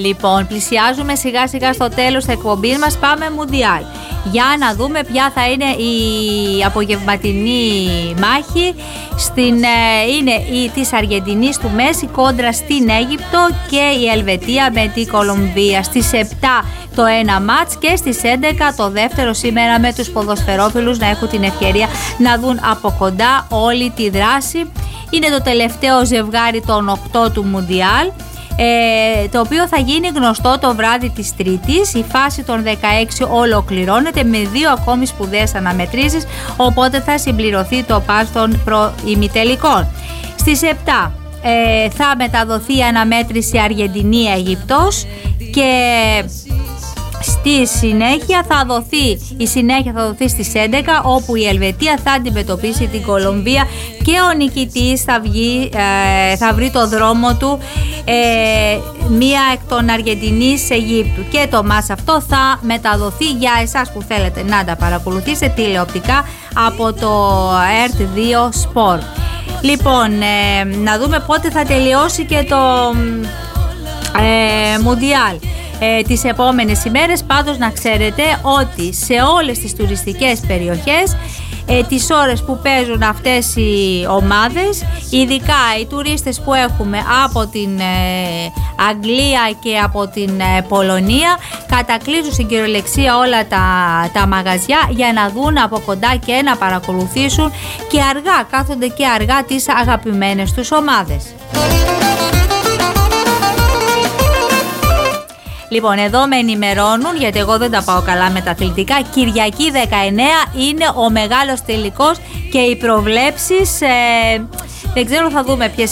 Λοιπόν, πλησιάζουμε σιγά σιγά στο τέλος της εκπομπής μας. Πάμε Μουντιάλ για να δούμε ποια θα είναι η απογευματινή μάχη. Είναι η της Αργεντινής του Μέση κόντρα στην Αίγυπτο και η Ελβετία με την Κολομβία. Στις 7 το ένα μάτς και στις 11 το δεύτερο, σήμερα με τους ποδοσφαιρόφιλους να έχουν την ευκαιρία να δουν από κοντά όλη τη δράση. Είναι το τελευταίο ζευγάρι των 8 του Μουντιάλ, το οποίο θα γίνει γνωστό το βράδυ της Τρίτης. Η φάση των 16 ολοκληρώνεται με 2 ακόμη σπουδαίες αναμετρήσεις, οπότε θα συμπληρωθεί το πας των προημιτελικών. Στις 7 θα μεταδοθεί η αναμέτρηση Αργεντινή-Αιγυπτός και η συνέχεια θα δοθεί στις 11, όπου η Ελβετία θα αντιμετωπίσει την Κολομβία και ο νικητής θα βρει το δρόμο του μία εκ των Αργεντινής Αιγύπτου. Και το μάτς αυτό θα μεταδοθεί για εσάς που θέλετε να τα παρακολουθήσετε τηλεοπτικά από το ERT2 Sport. Λοιπόν, να δούμε πότε θα τελειώσει και το Μουντιάλ τις επόμενες ημέρες. Πάντως να ξέρετε ότι σε όλες τις τουριστικές περιοχές τις ώρες που παίζουν αυτές οι ομάδες, ειδικά οι τουρίστες που έχουμε από την Αγγλία και από την Πολωνία, κατακλείζουν στην κυριολεξία όλα τα μαγαζιά για να δουν από κοντά και να παρακολουθήσουν και αργά, κάθονται και αργά τις αγαπημένες τους ομάδες. Λοιπόν, εδώ με ενημερώνουν, γιατί εγώ δεν τα πάω καλά με τα αθλητικά. Κυριακή 19 είναι ο μεγάλος τελικός και οι προβλέψεις, δεν ξέρω, θα δούμε ποιες